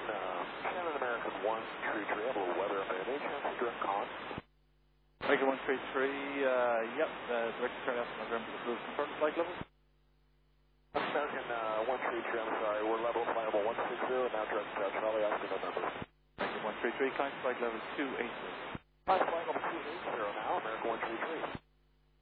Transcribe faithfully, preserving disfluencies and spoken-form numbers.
uh, Shannon American one three three, I have a little weather up there. Any chance of direct calling? American one three three, uh, yep, uh, direct turn out from November to cruise confirm flight level. American uh, one three three, I'm sorry, we're level flight level one six zero, now direct uh, Charlie Oscar November. American one three three, current flight level two eight zero. Flight level two eight zero now, American one three three.